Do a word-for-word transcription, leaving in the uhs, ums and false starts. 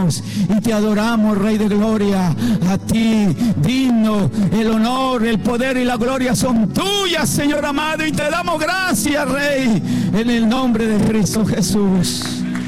bendecimos y te adoramos, Rey de Gloria. A ti, digno, el honor, el poder y la gloria son tuyas, Señor amado, y te damos gracias, Rey, en el nombre de Cristo Jesús.